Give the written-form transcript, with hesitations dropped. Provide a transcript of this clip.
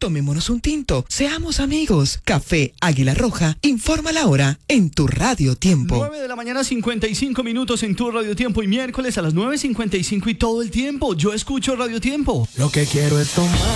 tomémonos un tinto, seamos amigos. Café Águila Roja, informa la hora en tu Radio Tiempo. 9 de la mañana, 55 minutos en tu Radio Tiempo, y miércoles a las 9:55 y todo el tiempo. Yo escucho Radio Tiempo. Lo que quiero es tomar